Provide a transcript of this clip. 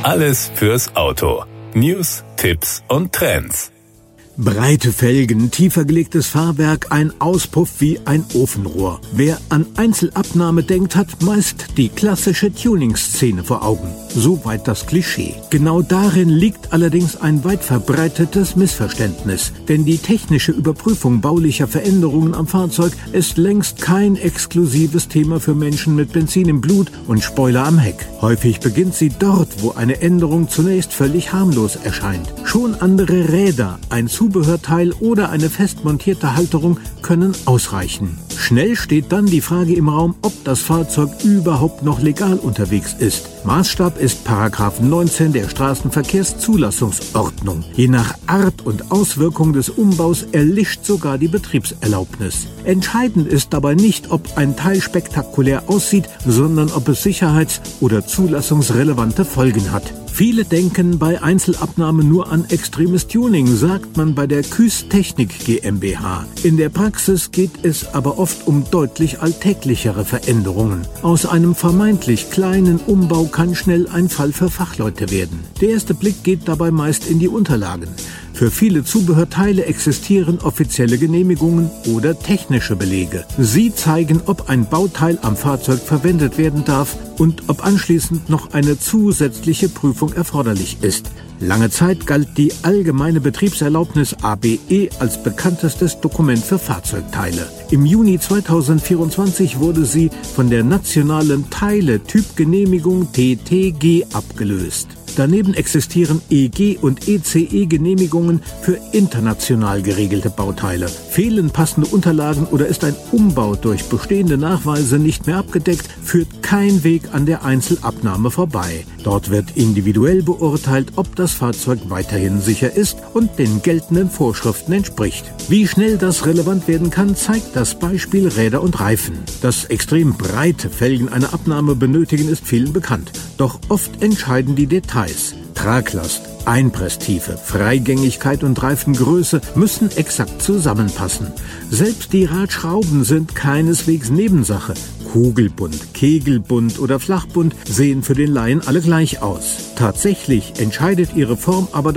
Alles fürs Auto. News, Tipps und Trends. Breite Felgen, tiefer gelegtes Fahrwerk, ein Auspuff wie ein Ofenrohr. Wer an Einzelabnahme denkt, hat meist die klassische Tuning-Szene vor Augen. Soweit das Klischee. Genau darin liegt allerdings ein weit verbreitetes Missverständnis. Denn die technische Überprüfung baulicher Veränderungen am Fahrzeug ist längst kein exklusives Thema für Menschen mit Benzin im Blut und Spoiler am Heck. Häufig beginnt sie dort, wo eine Änderung zunächst völlig harmlos erscheint. Schon andere Räder, ein Zubehörteil oder eine fest montierte Halterung können ausreichen. Schnell steht dann die Frage im Raum, ob das Fahrzeug überhaupt noch legal unterwegs ist. Maßstab ist § 19 der Straßenverkehrszulassungsordnung. Je nach Art und Auswirkung des Umbaus erlischt sogar die Betriebserlaubnis. Entscheidend ist dabei nicht, ob ein Teil spektakulär aussieht, sondern ob es sicherheits- oder zulassungsrelevante Folgen hat. Viele denken bei Einzelabnahme nur an extremes Tuning, sagt man bei der Küß Technik GmbH. In der Praxis geht es aber oft um deutlich alltäglichere Veränderungen. Aus einem vermeintlich kleinen Umbau kann schnell ein Fall für Fachleute werden. Der erste Blick geht dabei meist in die Unterlagen. Für viele Zubehörteile existieren offizielle Genehmigungen oder technische Belege. Sie zeigen, ob ein Bauteil am Fahrzeug verwendet werden darf und ob anschließend noch eine zusätzliche Prüfung erforderlich ist. Lange Zeit galt die allgemeine Betriebserlaubnis ABE als bekanntestes Dokument für Fahrzeugteile. Im Juni 2024 wurde sie von der nationalen Teile-Typgenehmigung TTG abgelöst. Daneben existieren EG- und ECE-Genehmigungen für international geregelte Bauteile. Fehlen passende Unterlagen oder ist ein Umbau durch bestehende Nachweise nicht mehr abgedeckt, führt kein Weg an der Einzelabnahme vorbei. Dort wird individuell beurteilt, ob das Fahrzeug weiterhin sicher ist und den geltenden Vorschriften entspricht. Wie schnell das relevant werden kann, zeigt das Beispiel Räder und Reifen. Dass extrem breite Felgen eine Abnahme benötigen, ist vielen bekannt. Doch oft entscheiden die Details. Traglast, Einpresstiefe, Freigängigkeit und Reifengröße müssen exakt zusammenpassen. Selbst die Radschrauben sind keineswegs Nebensache. Kugelbund, Kegelbund oder Flachbund sehen für den Laien alle gleich aus. Tatsächlich entscheidet ihre Form aber